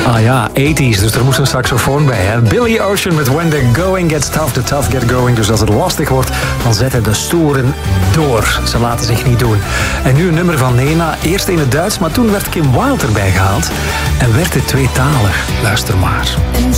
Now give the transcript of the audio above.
Ah ja, 80s, dus er moest een saxofoon bij. Hè? Billy Ocean met When the Going Gets Tough, the Tough Get Going. Dus als het lastig wordt, dan zetten de stoeren door. Ze laten zich niet doen. En nu een nummer van Nena. Eerst in het Duits, maar toen werd Kim Wilde erbij gehaald. En werd het tweetalig. Luister maar. And